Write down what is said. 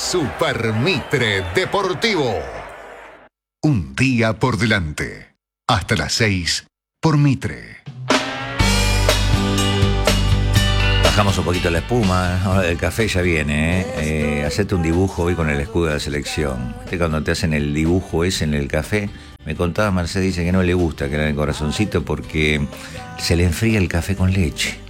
Super Mitre Deportivo. Un día por delante. Hasta las 6 por Mitre. Bajamos un poquito la espuma, ahora el café ya viene, hacete un dibujo hoy con el escudo de la selección. Cuando te hacen el dibujo ese en el café, me contaba Mercedes, dice que no le gusta que le den el corazoncito porque se le enfría el café con leche.